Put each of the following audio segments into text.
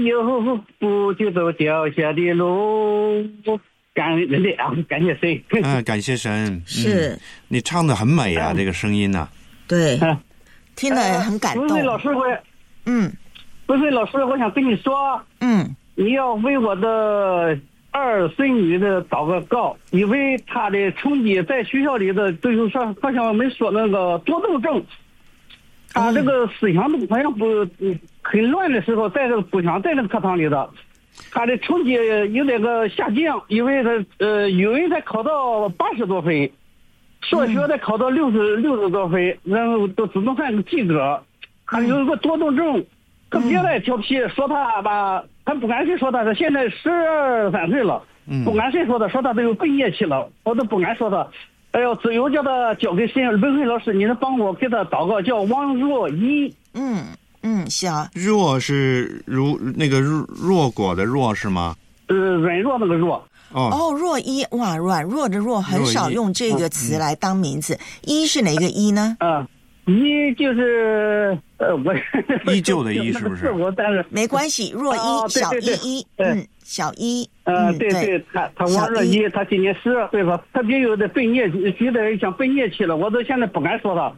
有不就走脚下的路，感谢谁？ 感谢神。 是你唱的很美啊，这个声音呢。 对，听了很感动。 不是老师，不是老师，我想跟你说，你要为我的二孙女的祷个告，因为她的成绩在学校里的都有说，好像我们说那个多动症，她这个思想都好像不很乱的时候，在这个不想在这个课堂里的，她的成绩有点个下降，因为她语文才考到80多分，数学才考到60多分，然后都只能算个及格。她有一个多动症，可别来调皮，说她吧，她不敢谁说她，她现在12、13岁了，不敢谁说她，说她都有bệnh业期了，我都不敢说她。哎呦，只有叫她交给文慧老师，你能帮我给她祷告，叫王若依。 行。 若是那个弱果的弱是吗？ 软弱那个弱。 若依，哇，软弱的弱，很少用这个词来当名字。依是哪个依呢？ 依就是依旧的依是不是？ 但是没关系，若依，小依依，小依。 对，他王若依，他今年12岁了，特别有的bệnh业，有点像bệnh业期了，我都现在不敢说他。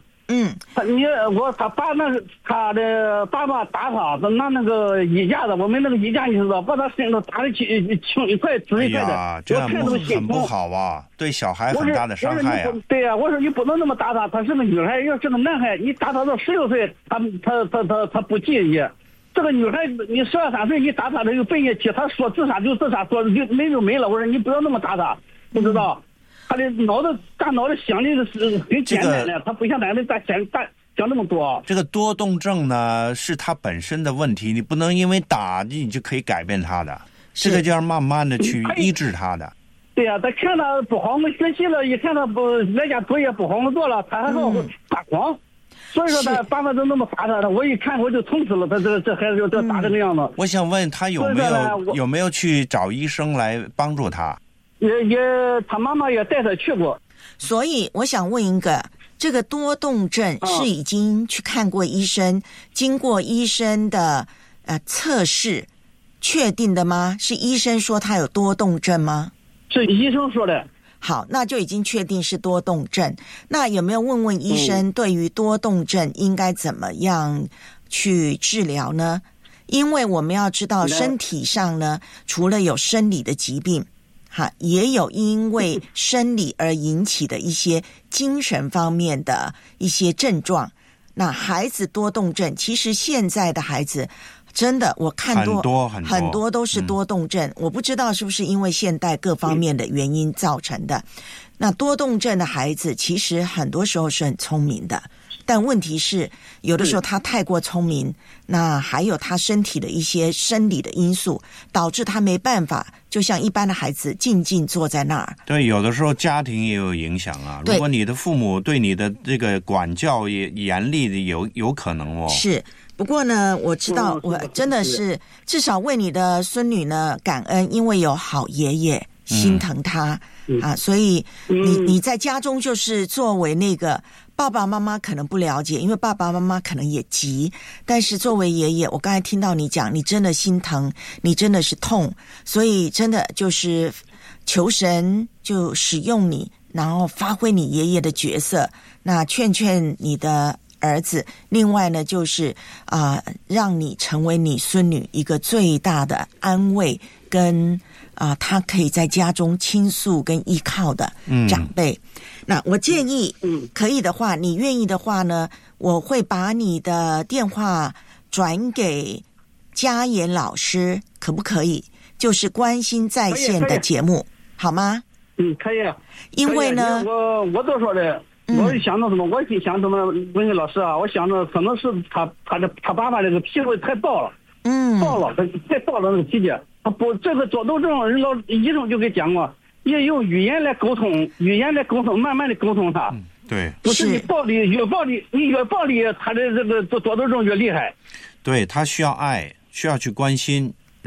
他的爸爸打他，拿那个衣架子，我们那个衣架你知道，把他身上打的轻一块紫一块的， 这样很不好啊，对小孩很大的伤害啊。 对呀，我说你不能那么打他，他是个女孩，要是个男孩，你打他到16岁，他不介意。这个女孩你12、13岁，你打他这个bệnh业期，他说自杀就自杀，说就没了。我说你不要那么打他，不知道。他的大脑的想的是很简单的，他不像咱们想那么多。 这个多动症呢，是他本身的问题，你不能因为打你就可以改变他的，这个就要慢慢的去医治他的。 对呀，他看他不好，我们学习了，一看他不在家作业不好做了，他还说发狂。所以说他爸爸都那么打他，我一看我就痛死了，他这孩子就打这个样子。 我想问他有没有去找医生来帮助他？ 他妈妈也带他去过。 所以我想问一个，这个多动症是已经去看过医生，经过医生的测试确定的吗？是医生说他有多动症吗？ 是医生说的。 好，那就已经确定是多动症。那有没有问问医生对于多动症应该怎么样去治疗呢？因为我们要知道身体上呢，除了有生理的疾病，也有因为生理而引起的一些精神方面的一些症状。那孩子多动症，其实现在的孩子真的我看很多都是多动症，我不知道是不是因为现代各方面的原因造成的。那多动症的孩子其实很多时候是很聪明的，但问题是有的时候他太过聪明，那还有他身体的一些生理的因素，导致他没办法就像一般的孩子静静坐在那儿。 对，有的时候家庭也有影响啊。如果你的父母对你的这个管教也严厉的，有可能哦。 是，不过呢，我知道我真的是至少为你的孙女呢感恩，因为有好爷爷心疼他所以你在家中就是作为那个爸爸妈妈可能不了解，因为爸爸妈妈可能也急，但是作为爷爷，我刚才听到你讲，你真的心疼，你真的是痛，所以真的就是求神就使用你，然后发挥你爷爷的角色，那劝你的儿子，另外呢就是让你成为你孙女一个最大的安慰跟他可以在家中倾诉跟依靠的长辈。那我建议可以的话，你愿意的话呢，我会把你的电话转给嘉言老师，可不可以？就是关心在线的节目，好吗？ 可以。 因为呢， 我都说的，我想到什么？我就想到文慧老师啊，我想着可能是他爸爸这个脾胃太暴了，暴了，太暴了那个脾气。他不，这个多动症，医生就给讲过，也用语言来沟通，慢慢的沟通他。 对， 不是你暴力，越暴力，他的这个多动症越厉害。 对，他需要爱，需要去关心，